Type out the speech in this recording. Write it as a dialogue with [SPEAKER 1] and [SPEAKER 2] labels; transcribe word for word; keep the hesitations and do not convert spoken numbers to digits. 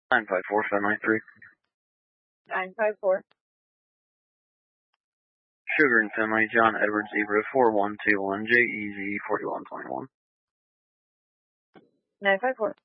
[SPEAKER 1] nine five four five nine three.
[SPEAKER 2] nine five four.
[SPEAKER 1] Sugar and Finley, John Edward Zebra, four one two one, J E Z, forty-one twenty-one.
[SPEAKER 2] nine five four.